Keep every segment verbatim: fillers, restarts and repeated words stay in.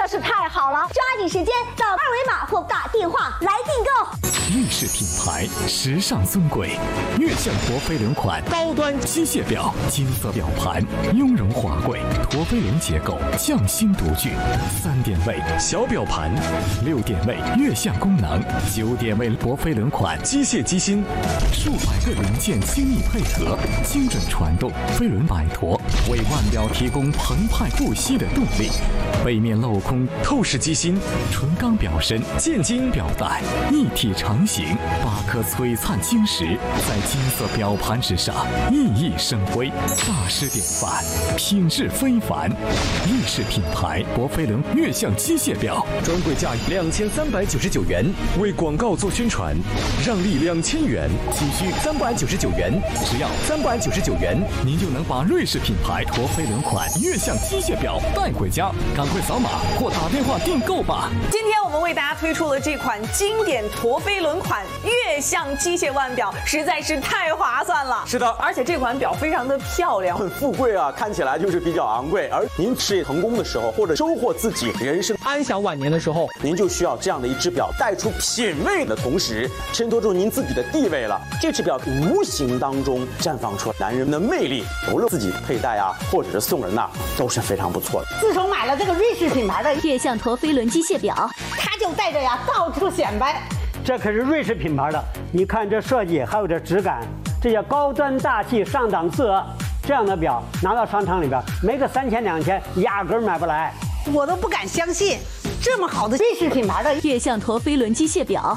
是太好了，抓紧时间扫二维码或打电话来订购。 瑞士品牌，时尚尊贵，悦享陀飞轮款高端机械表，金色表盘，雍容华贵，陀飞轮结构，匠心独具，三点位小表盘，六点位悦享功能，九点位陀飞轮款机械机芯，数百个零件精密配合，精准传动，飞轮摆陀为腕表提供澎湃不息的动力。背面镂空透视机芯，纯钢表身，剑晶表带，一体成型，八颗璀璨晶石在金色表盘之上熠熠生辉，大师典范，品质非凡。瑞士品牌博飞轮悦享机械表，专柜价两千三百九十九元，为广告做宣传，让利两千元，仅需三百九十九元，只要三百九十九元，您就能把瑞士品牌博飞轮款悦享机械表带回家。赶快扫码或打电话订购吧。 今天我们为大家推出了这款经典陀飞轮款悦享机械腕表，实在是太划算了。 是的， 而且这款表非常的漂亮， 很富贵啊，看起来就是比较昂贵。而您事业成功的时候，或者收获自己人生安享晚年的时候， 您就需要这样的一只表，带出品味的同时，衬托出您自己的地位了。这只表无形当中绽放出男人的魅力，无论自己佩戴啊，或者是送人呐、啊，都是非常不错的。 自从买了这个瑞士品牌的悦享陀飞轮机械表， 它就带着呀到处显摆。 这可是瑞士品牌的，你看这设计还有这质感，这叫高端大气上档次。这样的表拿到商场里边，没个三千两千，压根儿买不来。 我都不敢相信，这么好的瑞士品牌的悦享陀飞轮机械表。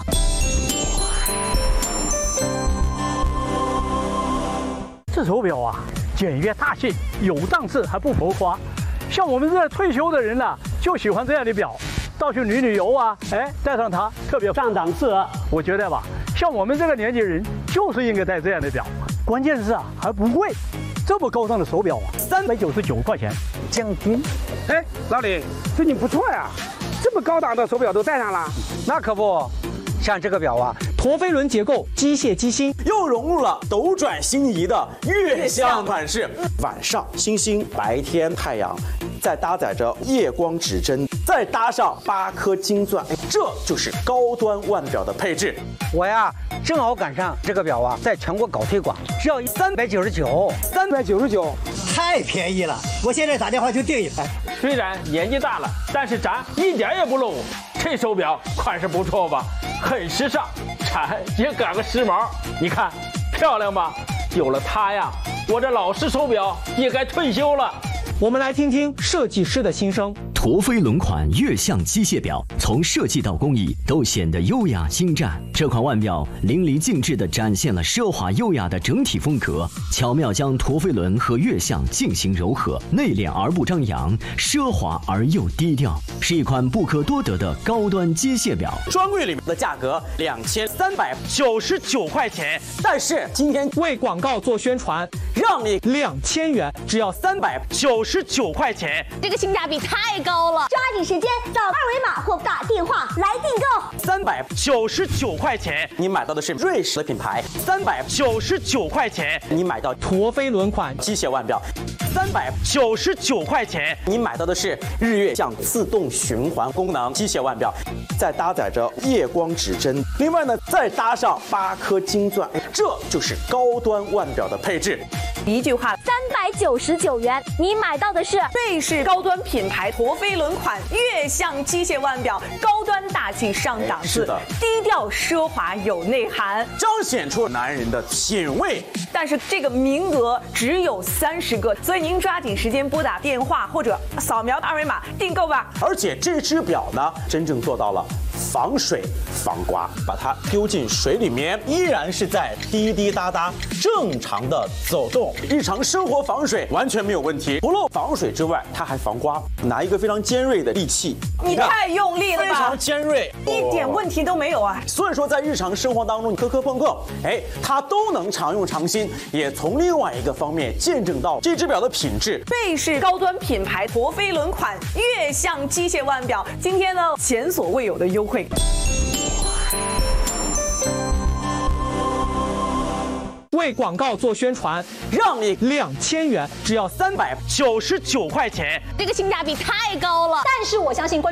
这手表啊，简约大气，有档次，还不浮夸。像我们这退休的人呢、啊，就喜欢这样的表，到处旅旅游啊，哎，戴上它特别上档次。我觉得吧，像我们这个年纪人，就是应该戴这样的表。关键是啊，还不贵。这么高档的手表啊，三百九十九块钱，将军。 哎，老李，最近不错呀，这么高档的手表都戴上了。 那可不，像这个表啊，陀飞轮结构，机械机芯， 又融入了斗转星移的悦享款式。晚上星星，白天太阳，再搭载着夜光指针，再搭上八颗金钻，哎，这就是高端腕表的配置。 我呀，正好赶上这个表啊，在全国搞推广，只要三百九十九， 三百九十九， 太便宜了！我现在打电话就订一台。 虽然年纪大了，但是咱一点也不落伍。这手表款式不错吧？很时尚，咱也赶个时髦。你看，漂亮吧？有了它呀，我这老式手表也该退休了。 我们来听听设计师的心声。 陀飞轮款悦享机械表，从设计到工艺都显得优雅精湛。这款腕表淋漓尽致地展现了奢华优雅的整体风格，巧妙将陀飞轮和悦享进行糅合，内敛而不张扬，奢华而又低调，是一款不可多得的高端机械表。 专柜里面的价格两千三百九十九块钱，但是今天为广告做宣传， 让你两千元，只要三百九十九块钱， 这个性价比太高了！抓紧时间扫二维码或打电话来订购。 三百九十九块钱，你买到的是瑞士的品牌；三百九十九块钱，你买到陀飞轮款机械腕表；三百九十九块钱，你买到的是日月像自动循环功能机械腕表，再搭载着夜光指针，另外呢，再搭上八颗金钻，这就是高端腕表的配置。 一句话， 三百九十九元，你买到的是瑞士高端品牌陀飞轮款悦享机械腕表，高端大气上档次， 是的， 低调奢华有内涵， 彰显出男人的品味。 但是这个名额只有三十个，所以您抓紧时间拨打电话或者扫描二维码订购吧。 而且这只表呢，真正做到了防水防刮，把它丢进水里面，依然是在滴滴答答正常的走动，日常生活防水完全没有问题。除了防水之外，它还防刮。拿一个非常尖锐的利器， 你太用力了吧？ 非常尖锐， 一点问题都没有啊。 所以说，在日常生活当中，磕磕碰碰，哎，它都能常用常新。也从另外一个方面见证到这只表的品质。 瑞士高端品牌陀飞轮款悦享机械腕表，今天呢前所未有的优惠。 为广告做宣传， 让你两千元，只要三百九十九块钱， 这个性价比太高了。但是我相信观